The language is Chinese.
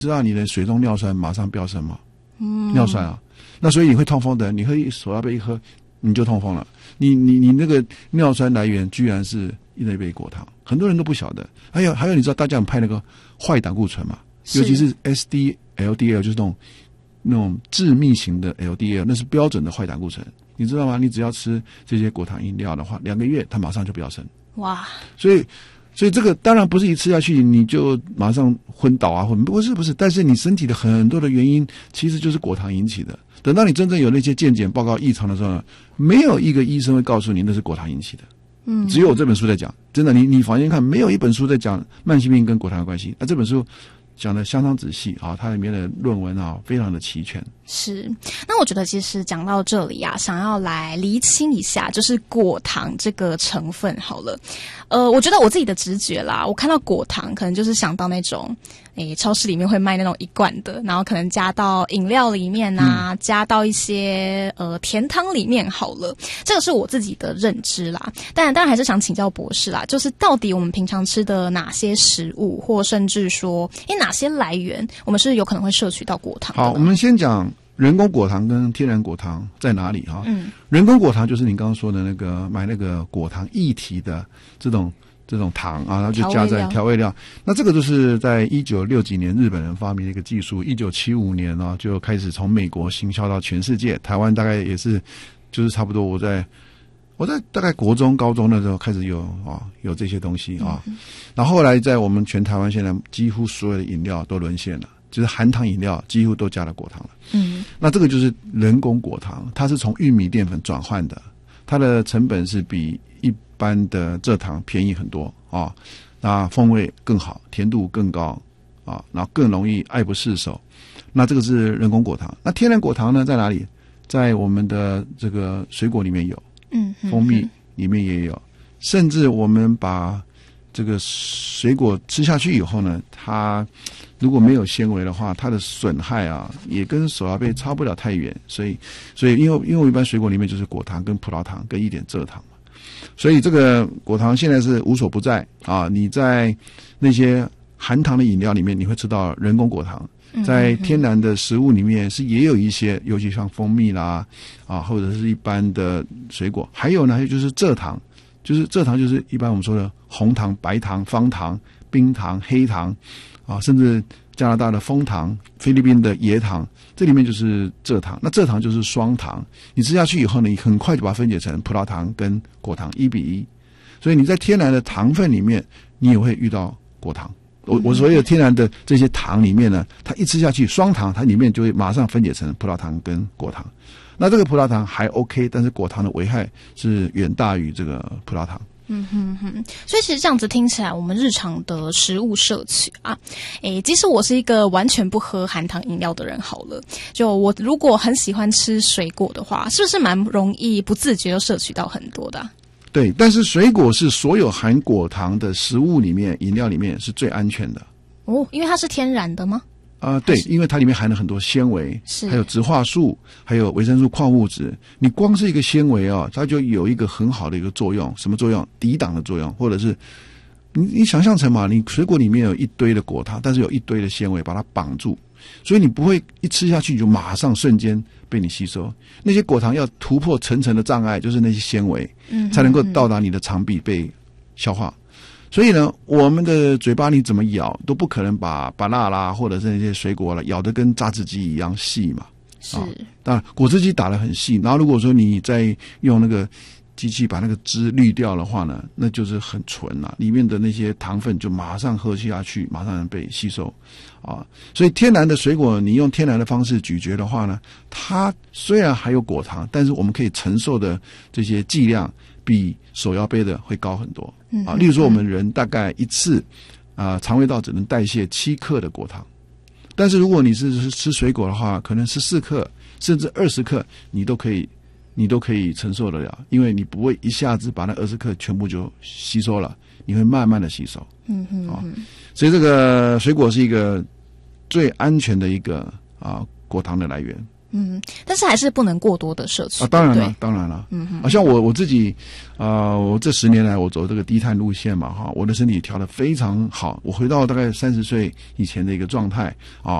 知道你的水中尿酸马上飙升吗？尿酸啊，那所以你会痛风的，你喝手摇杯一喝你就痛风了。你那个尿酸来源居然是那杯果糖，很多人都不晓得。还有你知道大家有拍那个坏胆固醇吗？尤其是 SD、LDL 就是那种致密型的 LDL， 那是标准的坏胆固醇，你知道吗？你只要吃这些果糖饮料的话，2个月它马上就飙升。哇！所以这个当然不是一吃下去你就马上昏倒啊，不是，但是你身体的很多的原因其实就是果糖引起的。等到你真正有那些健检报告异常的时候呢，没有一个医生会告诉你那是果糖引起的。只有我这本书在讲，真的，你坊间看没有一本书在讲慢性病跟果糖的关系。这本书讲的相当仔细啊，它里面的论文啊非常的齐全。 是，那我觉得其实讲到这里啊，想要来厘清一下，就是果糖这个成分好了。我觉得我自己的直觉啦，我看到果糖可能就是想到那种超市里面会卖那种一罐的，然后可能加到饮料里面啊，加到一些甜汤里面好了。这个是我自己的认知啦。当然还是想请教博士啦，就是到底我们平常吃的哪些食物，或甚至说哪些来源我们是有可能会摄取到果糖的呢？ 好，我们先讲人工果糖跟天然果糖在哪里哈？人工果糖就是你刚刚说的那个买那个果糖液体的这种糖啊，然后就加在调味料。那这个就是在1960几年日本人发明的一个技术，1975年呢就开始从美国行销到全世界。台湾大概也是就是差不多我在大概国中高中的时候开始有这些东西啊。然后后来在我们全台湾现在几乎所有的饮料都沦陷了，就是含糖饮料几乎都加了果糖了。那这个就是人工果糖，它是从玉米淀粉转换的，它的成本是比一般的蔗糖便宜很多啊，那风味更好，甜度更高啊，然后更容易爱不释手。那这个是人工果糖。那天然果糖呢在哪里？在我们的这个水果里面有，蜂蜜里面也有，甚至我们把这个水果吃下去以后呢，它如果没有纤维的话，它的损害啊也跟手摇杯差不了太远。所以因为我一般水果里面就是果糖跟葡萄糖跟一点蔗糖嘛，所以这个果糖现在是无所不在啊。你在那些含糖的饮料里面你会吃到人工果糖，在天然的食物里面是也有一些，尤其像蜂蜜啦或者是一般的水果。还有就是蔗糖，就是蔗糖就是一般我们说的红糖、白糖、方糖、冰糖、黑糖甚至加拿大的枫糖、菲律宾的椰糖，这里面就是蔗糖。那蔗糖就是双糖，你吃下去以后呢，你很快就把它分解成葡萄糖跟果糖1:1，所以你在天然的糖分里面你也会遇到果糖。我所有天然的这些糖里面呢，它一吃下去双糖，它里面就会马上分解成葡萄糖跟果糖。那这个葡萄糖还 OK， 但是果糖的危害是远大于这个葡萄糖。 所以其实这样子听起来，我们日常的食物摄取啊，即使我是一个完全不喝含糖饮料的人好了，就我如果很喜欢吃水果的话，是不是蛮容易不自觉就摄取到很多的对，但是水果是所有含果糖的食物里面、饮料里面是最安全的。 因为它是天然的吗？ 对，因为它里面含了很多纤维，还有植化素，还有维生素、矿物质。你光是一个纤维它就有一个很好的一个作用，什么作用？抵挡的作用，或者是你想象成嘛，你水果里面有一堆的果糖，但是有一堆的纤维把它绑住，所以你不会一吃下去就马上瞬间被你吸收。那些果糖要突破层层的障碍，就是那些纤维，才能够到达你的肠壁被消化。所以呢，我们的嘴巴你怎么咬都不可能把芭乐啦或者是那些水果啦咬得跟榨汁机一样细嘛。 是， 当然果汁机打得很细，然后如果说你再用那个机器把那个汁滤掉的话呢，那就是很纯了，里面的那些糖分就马上喝下去，马上被吸收所以天然的水果你用天然的方式咀嚼的话呢，它虽然还有果糖，但是我们可以承受的这些剂量比手摇杯的会高很多例如说我们人大概一次肠胃道只能代谢7克的果糖，但是如果你是吃水果的话，可能14克甚至20克你都可以承受得了，因为你不会一下子把那20克全部就吸收了，你会慢慢的吸收所以这个水果是一个最安全的一个果糖的来源。 但是还是不能过多的摄取。 当然了，当然了。像我自己，我这10年来我走这个低碳路线嘛，我的身体调得非常好，我回到大概30岁以前的一个状态